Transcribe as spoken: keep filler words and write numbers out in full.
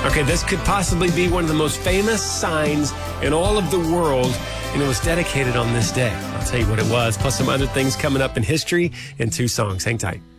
Okay, this could possibly be one of the most famous signs in all of the world, and it was dedicated on this day. I'll tell you what it was, plus some other things coming up in history in two songs. Hang tight.